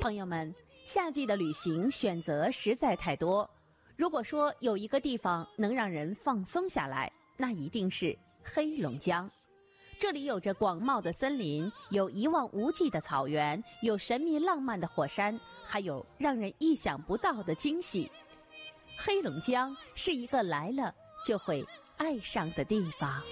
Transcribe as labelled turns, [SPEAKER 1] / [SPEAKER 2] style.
[SPEAKER 1] 朋友们，夏季的旅行选择实在太多，如果说有一个地方能让人放松下来，那一定是黑龙江。这里有着广袤的森林，有一望无际的草原，有神秘浪漫的火山，还有让人意想不到的惊喜。黑龙江是一个来了就会爱上的地方。